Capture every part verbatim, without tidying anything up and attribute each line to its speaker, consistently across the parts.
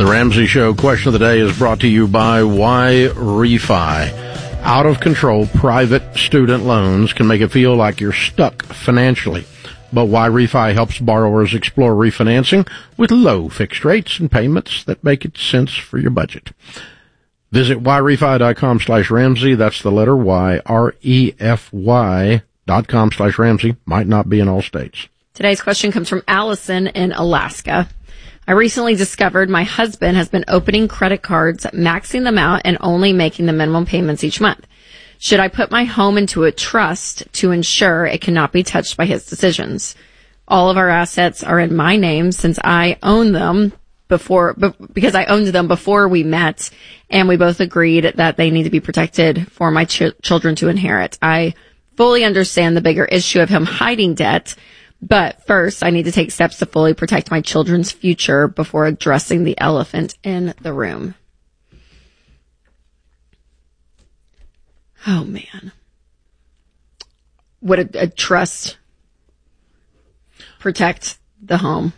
Speaker 1: The Ramsey Show question of the day is brought to you by Y-Refi. Out-of-control private student loans can make it feel like you're stuck financially. But Y-Refi helps borrowers explore refinancing with low fixed rates and payments that make it sense for your budget. Visit yrefy.com slash Ramsey. That's the letter Y, R E F Y dot com slash Ramsey. Might not be in all states.
Speaker 2: Today's question comes from Allison in Alaska. I recently discovered my husband has been opening credit cards, maxing them out, and only making the minimum payments each month. Should I put my home into a trust to ensure it cannot be touched by his decisions? All of our assets are in my name since I own them before, because I owned them before we met, and we both agreed that they need to be protected for my ch- children to inherit. I fully understand the bigger issue of him hiding debt, but first I need to take steps to fully protect my children's future before addressing the elephant in the room. Oh, man. Would a, a trust protect the home?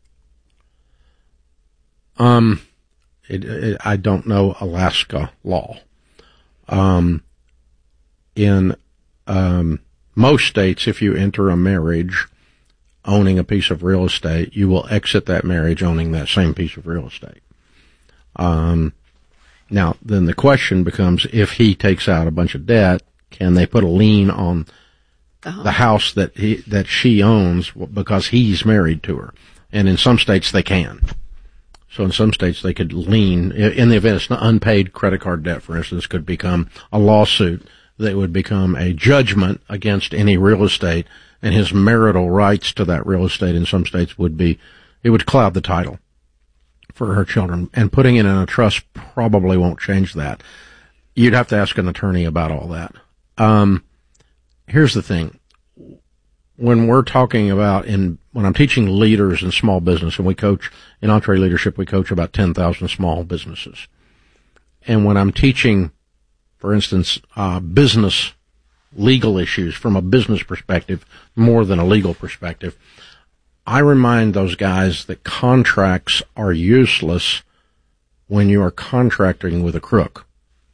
Speaker 1: Um, it, it, I don't know Alaska law. Um, in um, most states, if you enter a marriage owning a piece of real estate, you will exit that marriage owning that same piece of real estate. Um, now, then the question becomes, if he takes out a bunch of debt, can they put a lien on uh-huh. the house that he, that she owns because he's married to her? And in some states they can. So in some states they could lien, in the event it's an unpaid credit card debt, for instance, could become a lawsuit that would become a judgment against any real estate, and his marital rights to that real estate in some states would be, it would cloud the title for her children, and putting it in a trust probably won't change that. You'd have to ask an attorney about all that. Um, here's the thing. When we're talking about, in, when I'm teaching leaders in small business, and we coach, in EntreLeadership, we coach about ten thousand small businesses. And when I'm teaching, for instance, uh, business legal issues from a business perspective, more than a legal perspective, I remind those guys that contracts are useless when you are contracting with a crook.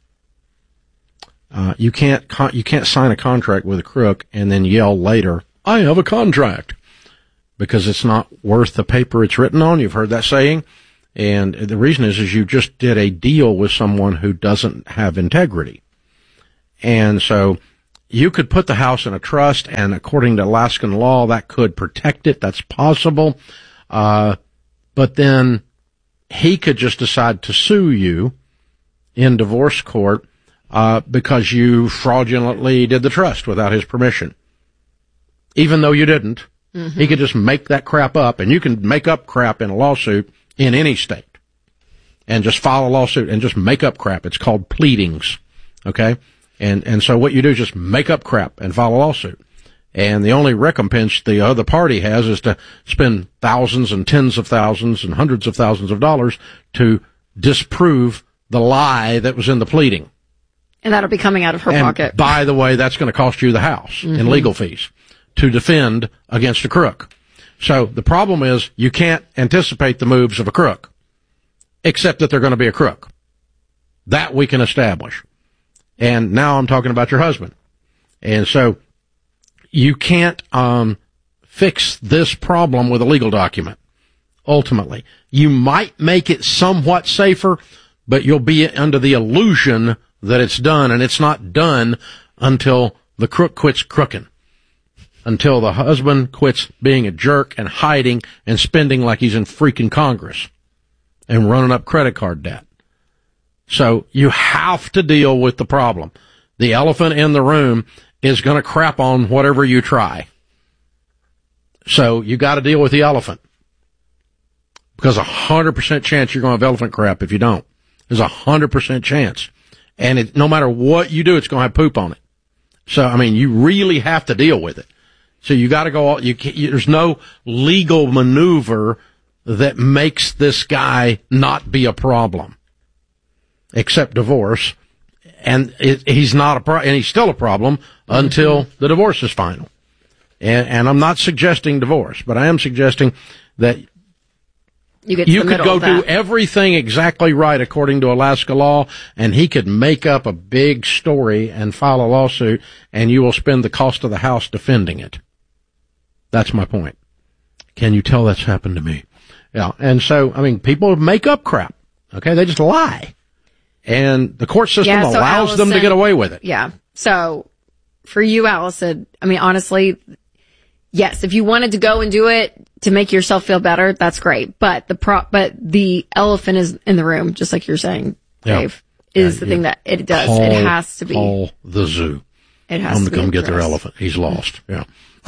Speaker 1: Uh, you can't, con- you can't sign a contract with a crook and then yell later, I have a contract, because it's not worth the paper it's written on. You've heard that saying. And the reason is, is you just did a deal with someone who doesn't have integrity. And so you could put the house in a trust, and according to Alaskan law, that could protect it. That's possible. Uh, but then he could just decide to sue you in divorce court, uh, because you fraudulently did the trust without his permission. Even though you didn't, mm-hmm. he could just make that crap up, and you can make up crap in a lawsuit in any state and just file a lawsuit and just make up crap. It's called pleadings. Okay. And, and so what you do is just make up crap and file a lawsuit. And the only recompense the other party has is to spend thousands and tens of thousands and hundreds of thousands of dollars to disprove the lie that was in the pleading.
Speaker 2: And that'll be coming out of her
Speaker 1: and
Speaker 2: pocket. By
Speaker 1: the way, that's going to cost you the house mm-hmm. in legal fees to defend against a crook. So the problem is, you can't anticipate the moves of a crook, except that they're going to be a crook. That we can establish. And now I'm talking about your husband. And so you can't um fix this problem with a legal document. Ultimately, you might make it somewhat safer, but you'll be under the illusion that it's done, and it's not done until the crook quits crooking. Until the husband quits being a jerk and hiding and spending like he's in freaking Congress and running up credit card debt. So you have to deal with the problem. The elephant in the room is going to crap on whatever you try. So you got to deal with the elephant. Because a one hundred percent chance you're going to have elephant crap if you don't. There's a one hundred percent chance. And it, no matter what you do, it's going to have poop on it. So, I mean, you really have to deal with it. So you got to go, you, you, there's no legal maneuver that makes this guy not be a problem, except divorce. And it, he's not a pro, and he's still a problem until the divorce is final. And, and I'm not suggesting divorce, but I am suggesting that
Speaker 2: You get to
Speaker 1: you
Speaker 2: the
Speaker 1: could
Speaker 2: middle
Speaker 1: go
Speaker 2: of that.
Speaker 1: do everything exactly right according to Alaska law, and he could make up a big story and file a lawsuit, and you will spend the cost of the house defending it. That's my point. Can you tell that's happened to me? Yeah, and so, I mean, people make up crap. Okay, they just lie. And the court system
Speaker 2: Yeah, so
Speaker 1: allows
Speaker 2: Allison,
Speaker 1: them to get away with it.
Speaker 2: Yeah. So for you, Allison, I mean, honestly, yes, if you wanted to go and do it to make yourself feel better, that's great. But the pro, but the elephant is in the room, just like you're saying, Dave,
Speaker 1: yeah.
Speaker 2: is
Speaker 1: yeah,
Speaker 2: the
Speaker 1: yeah.
Speaker 2: thing that it does.
Speaker 1: Call,
Speaker 2: it has to be.
Speaker 1: Call the zoo.
Speaker 2: It has
Speaker 1: Tell them
Speaker 2: to,
Speaker 1: to come get their
Speaker 2: addressed.
Speaker 1: elephant. He's lost. Yeah.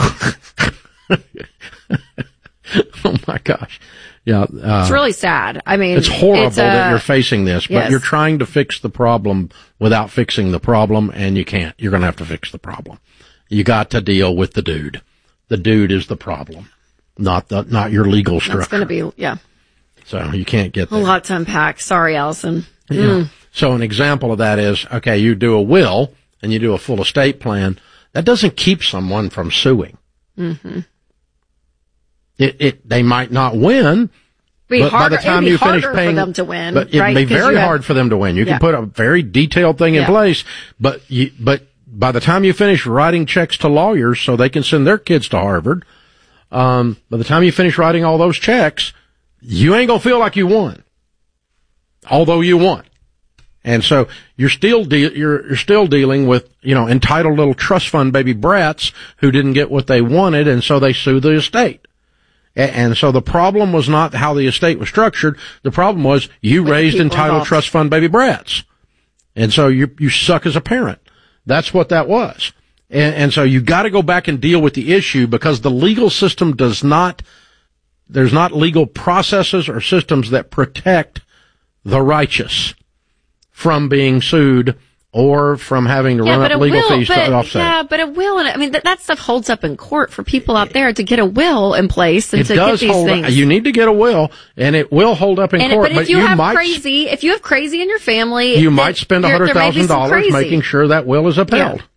Speaker 1: Oh my gosh. Yeah. Uh,
Speaker 2: It's really sad. I mean,
Speaker 1: it's horrible
Speaker 2: it's, uh,
Speaker 1: that you're facing this, but
Speaker 2: yes.
Speaker 1: you're trying to fix the problem without fixing the problem, and you can't. You're going to have to fix the problem. You got to deal with the dude. The dude is the problem, not the, not your legal structure.
Speaker 2: It's going to be, yeah.
Speaker 1: So you can't get
Speaker 2: A
Speaker 1: there.
Speaker 2: lot to unpack. Sorry, Allison.
Speaker 1: Yeah.
Speaker 2: Mm.
Speaker 1: So an example of that is, okay, you do a will and you do a full estate plan. That doesn't keep someone from suing.
Speaker 2: Mm-hmm.
Speaker 1: It, it, they might not win,
Speaker 2: Be
Speaker 1: but
Speaker 2: harder,
Speaker 1: by the time
Speaker 2: it'd be
Speaker 1: you finish
Speaker 2: harder
Speaker 1: paying,
Speaker 2: for them to win,
Speaker 1: but it'd
Speaker 2: right?
Speaker 1: be
Speaker 2: 'Cause
Speaker 1: very
Speaker 2: you have-
Speaker 1: hard for them to win. You
Speaker 2: Yeah.
Speaker 1: can put a very detailed thing in
Speaker 2: Yeah.
Speaker 1: place, but you, but by the time you finish writing checks to lawyers so they can send their kids to Harvard, um, by the time you finish writing all those checks, you ain't gonna feel like you won, although you won. And so you're still de- you're, you're still dealing with, you know, entitled little trust fund baby brats who didn't get what they wanted, and so they sue the estate. A- and so the problem was not how the estate was structured. The problem was you
Speaker 2: With the
Speaker 1: raised
Speaker 2: people
Speaker 1: entitled
Speaker 2: involved.
Speaker 1: trust fund baby brats. And so you you suck as a parent. That's what that was. And, and so you got to go back and deal with the issue because the legal system does not, there's not legal processes or systems that protect the righteous from being sued or from having to
Speaker 2: Yeah,
Speaker 1: run
Speaker 2: but
Speaker 1: up
Speaker 2: a
Speaker 1: legal
Speaker 2: will,
Speaker 1: fees
Speaker 2: but,
Speaker 1: to offset.
Speaker 2: yeah, but a will, and I mean, that, that stuff holds up in court for people out there to get a will in place and
Speaker 1: It
Speaker 2: to
Speaker 1: does
Speaker 2: get these
Speaker 1: hold,
Speaker 2: things.
Speaker 1: you need to get a will, and it will hold up in
Speaker 2: and,
Speaker 1: court,
Speaker 2: but if you, have
Speaker 1: might,
Speaker 2: crazy, if you have crazy in your family,
Speaker 1: you
Speaker 2: then
Speaker 1: might spend a
Speaker 2: there-
Speaker 1: hundred
Speaker 2: there may be
Speaker 1: thousand
Speaker 2: some
Speaker 1: dollars
Speaker 2: crazy.
Speaker 1: making sure that will is upheld.
Speaker 2: Yeah.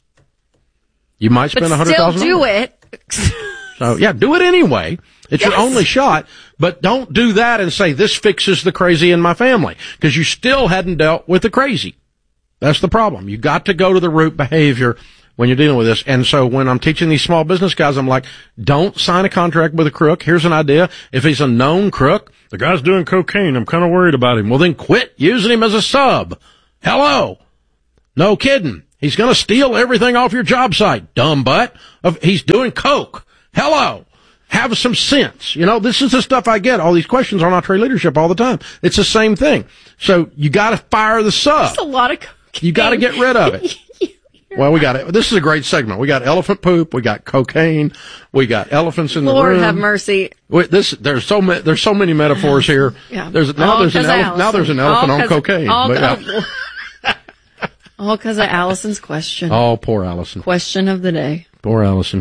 Speaker 1: You might spend a
Speaker 2: But
Speaker 1: hundred
Speaker 2: still
Speaker 1: thousand
Speaker 2: do
Speaker 1: dollars.
Speaker 2: it.
Speaker 1: So yeah, do it anyway. It's
Speaker 2: Yes.
Speaker 1: your only shot, but don't do that and say this fixes the crazy in my family because you still hadn't dealt with the crazy. That's the problem. You got to go to the root behavior when you're dealing with this. And so when I'm teaching these small business guys, I'm like, don't sign a contract with a crook. Here's an idea. If he's a known crook, the guy's doing cocaine. I'm kind of worried about him. Well, then quit using him as a sub. Hello. No kidding. He's going to steal everything off your job site. Dumb butt. Of He's doing coke. Hello. Have some sense. You know, this is the stuff I get. All these questions on Entree Leadership all the time. It's the same thing. So you got to fire the sub.
Speaker 2: That's a lot of cocaine.
Speaker 1: You got to get rid of it. Well, we got it. This is a great segment. We got elephant poop. We got cocaine. We got elephants in the
Speaker 2: Lord
Speaker 1: room.
Speaker 2: have mercy.
Speaker 1: Wait, this there's so many there's so many metaphors here.
Speaker 2: Yeah.
Speaker 1: There's now
Speaker 2: All
Speaker 1: there's an
Speaker 2: 'cause of
Speaker 1: elephant now there's an
Speaker 2: Allison.
Speaker 1: elephant
Speaker 2: All
Speaker 1: on
Speaker 2: 'cause-
Speaker 1: cocaine.
Speaker 2: all
Speaker 1: But,
Speaker 2: co-
Speaker 1: yeah.
Speaker 2: All because of Allison's question.
Speaker 1: Oh, poor Allison.
Speaker 2: Question of the day.
Speaker 1: Poor Allison.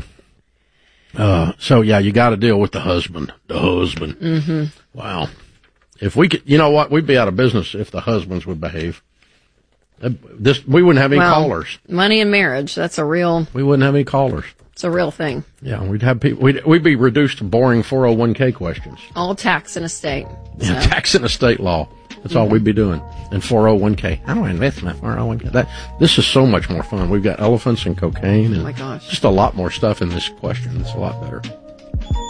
Speaker 1: Uh, so yeah, you got to deal with the husband. The husband.
Speaker 2: Mm-hmm.
Speaker 1: Wow. If we could, you know what? We'd be out of business if the husbands would behave. Uh, This we wouldn't have any
Speaker 2: Well,
Speaker 1: callers.
Speaker 2: money and marriage, that's a real,
Speaker 1: We wouldn't have any callers.
Speaker 2: it's a real thing.
Speaker 1: Yeah, we'd have people. We'd we'd be reduced to boring four oh one k questions.
Speaker 2: All tax and estate. So.
Speaker 1: Yeah, tax and estate law. That's all we'd be doing. And four oh one k. How do I invest my four oh one k? That this is so much more fun. We've got elephants and cocaine and
Speaker 2: Oh my gosh.
Speaker 1: just a lot more stuff in this question. It's a lot better.